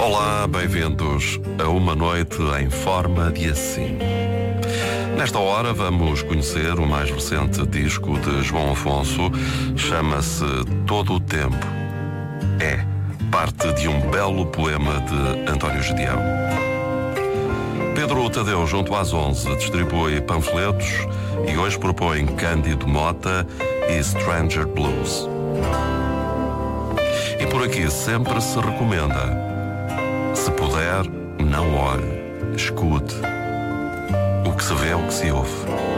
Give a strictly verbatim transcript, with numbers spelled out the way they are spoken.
Olá, bem-vindos a uma noite em forma de assim. Nesta hora vamos conhecer o mais recente disco de João Afonso, chama-se Todo o Tempo. É parte de um belo poema de António Gedeão. Pedro Tadeu, junto às onze, distribui panfletos e hoje propõe Cândido Mota e Stranger Blues. E por aqui sempre se recomenda: se puder, não olhe, escute. O que se vê é o que se ouve.